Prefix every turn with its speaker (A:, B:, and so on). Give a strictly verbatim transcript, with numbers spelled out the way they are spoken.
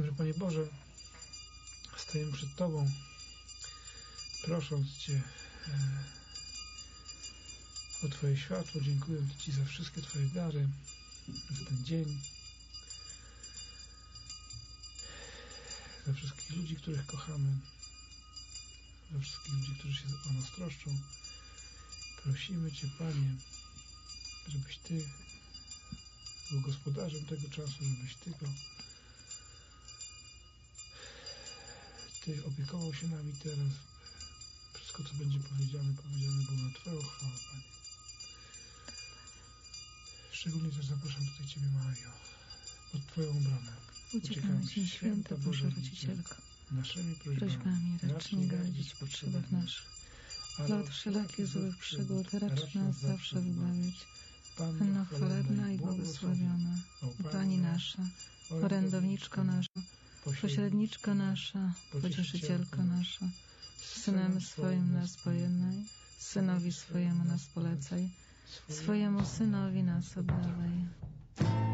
A: tym, że Panie Boże, stajemy przed Tobą, prosząc Cię e, o Twoje światło, dziękując Ci za wszystkie Twoje dary, za ten dzień, za wszystkich ludzi, których kochamy, za wszystkich ludzi, którzy się o nas troszczą. Prosimy Cię, Panie, żebyś Ty był gospodarzem tego czasu, żebyś Ty go Ty opiekował się nami teraz. Wszystko, co będzie powiedziane, powiedziane było na Twoją chwałę, Panie. Szczególnie też zapraszam tutaj Ciebie, Mario, pod Twoją obronę.
B: Uciekamy Ci, święta Boża Rodzicielko,
A: naszymi prośbami,
B: prośbami racz nie gardzić w potrzebach naszych, ale od wszelakich złych przygód racz nas zawsze wybawić. Panno chwalebna i błogosławiona, Pani nasza, orędowniczko nasza, pośredniczka nasza, pocieszycielka nasza, Synem swoim nas pojednaj, Synowi swojemu nas polecaj, swojemu Synowi nas oddawaj.